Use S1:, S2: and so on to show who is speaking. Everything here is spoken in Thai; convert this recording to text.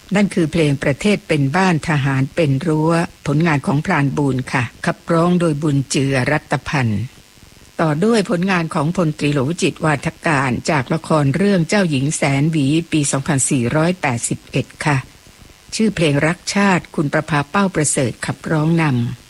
S1: นั่นคือเพลงประเทศเป็นบ้านทหารเป็นรั้วผลงานของพรานบูรณ์ค่ะขับร้องโดยบุญเจือรัตพันธ์ต่อด้วยผลงานของพลตรีหลวงวิจิตรวาทการจากละครเรื่องเจ้าหญิงแสนหวีปี 2481 ค่ะชื่อเพลงรักชาติคุณประภาเป้าประเสริฐขับร้องนำ